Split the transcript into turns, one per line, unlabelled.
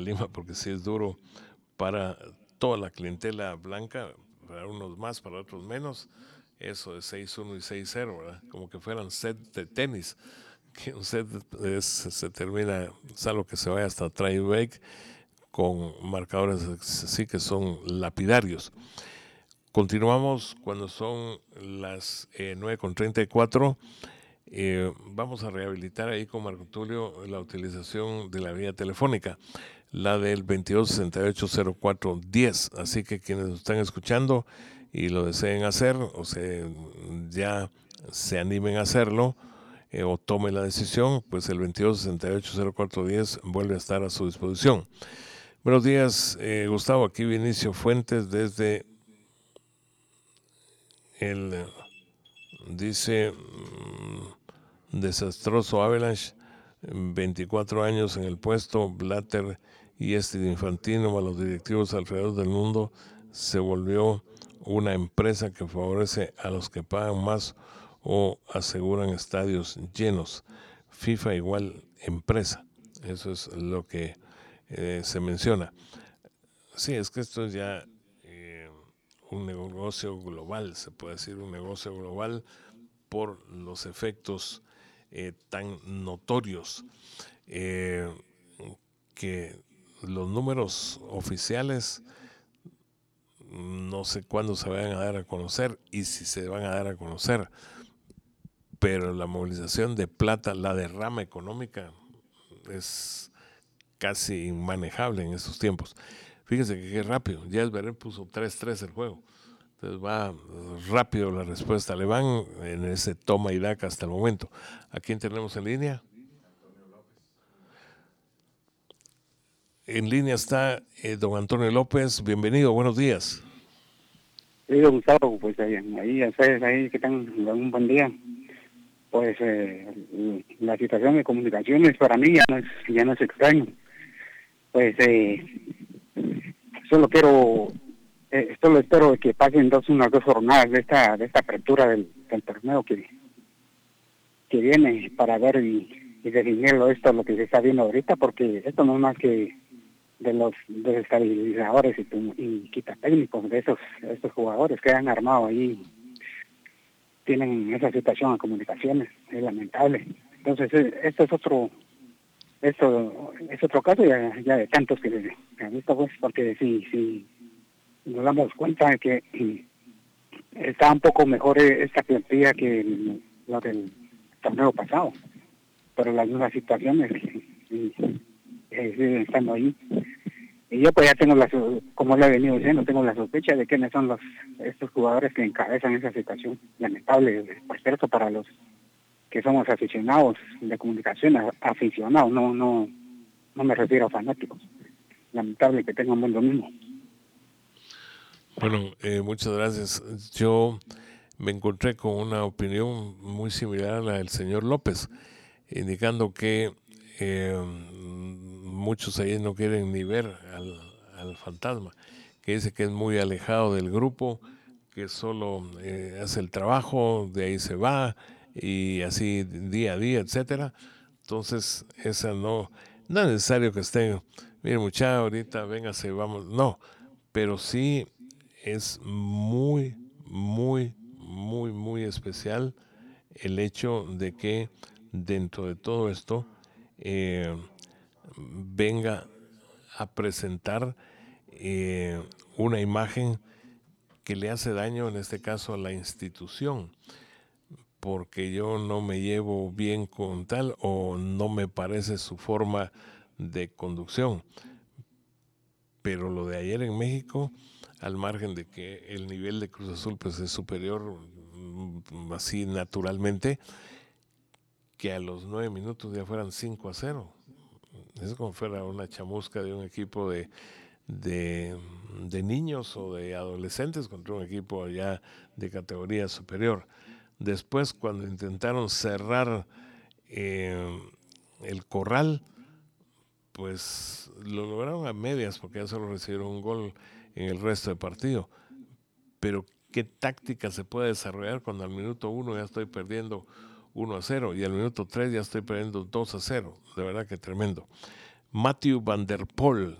Lima, porque sí es duro para toda la clientela blanca, para unos más, para otros menos. Eso de 6-1 y 6-0, ¿verdad? Como que fueran set de tenis, que un set se termina, salvo que se vaya hasta tie break, con marcadores así que son lapidarios. Continuamos cuando son las 9:34. Vamos a rehabilitar ahí con Marco Tulio la utilización de la vía telefónica, la del 2268-0410. Así que quienes nos están escuchando y lo deseen hacer, ya se animen a hacerlo, o tomen la decisión, pues el 2268-0410 vuelve a estar a su disposición. Buenos días, Gustavo. Aquí Vinicio Fuentes desde el, dice, desastroso Avalanche, 24 años en el puesto, Blatter y Infantino, más los directivos alrededor del mundo, se volvió una empresa que favorece a los que pagan más o aseguran estadios llenos. FIFA igual empresa. Eso es lo que se menciona. Sí, es que esto es ya un negocio global, se puede decir un negocio global por los efectos tan notorios, que los números oficiales no sé cuándo se vayan a dar a conocer y si se van a dar a conocer, pero la movilización de plata, la derrama económica es casi inmanejable en estos tiempos. Fíjense que qué rápido, ya Esberé puso 3-3 el juego. Entonces va rápido la respuesta. Le van en ese toma y daca hasta el momento. ¿A quién tenemos en línea? En línea está don Antonio López. Bienvenido, buenos días.
Sí, Gustavo, pues ahí ustedes ahí que tengan un buen día. Pues la situación de comunicaciones para mí ya no es extraño. Pues solo espero que pasen unas dos jornadas de esta apertura del torneo que viene para ver y definirlo esto, lo que se está viendo ahorita, porque esto no es más que de los desestabilizadores y quita técnicos de estos jugadores que han armado ahí, tienen esa situación en comunicaciones, es lamentable. Entonces esto es otro caso ya de tantos que se han visto, pues, porque si nos damos cuenta de que está un poco mejor esta plantilla que la del torneo pasado, pero las mismas situaciones siguen estando ahí. Y yo pues ya tengo como le he venido diciendo, tengo la sospecha de quiénes son estos jugadores que encabezan esa situación lamentable, por cierto, para los que somos aficionados de comunicación, aficionados, no me refiero a fanáticos. Lamentable que tengan buen domingo.
Bueno, muchas gracias. Yo me encontré con una opinión muy similar a la del señor López, indicando que muchos ahí no quieren ni ver al fantasma, que dice que es muy alejado del grupo, que solo hace el trabajo, de ahí se va, y así día a día, etcétera. Entonces, esa no es necesario que estén, mire muchacha, ahorita véngase, vamos, no, pero sí es muy, muy, muy, muy especial el hecho de que dentro de todo esto eh, venga a presentar una imagen que le hace daño, en este caso, a la institución, porque yo no me llevo bien con tal o no me parece su forma de conducción. Pero lo de ayer en México, al margen de que el nivel de Cruz Azul pues es superior así naturalmente, que a los 9 minutos ya fueran 5-0. Es como fuera una chamusca de un equipo de niños o de adolescentes contra un equipo ya de categoría superior. Después, cuando intentaron cerrar el corral, pues lo lograron a medias porque ya solo recibieron un gol en el resto del partido. Pero ¿qué táctica se puede desarrollar cuando al minuto 1 ya estoy perdiendo 1-0 y al minuto 3 ya estoy perdiendo 2-0? De verdad que tremendo. Matthew Van Der Poel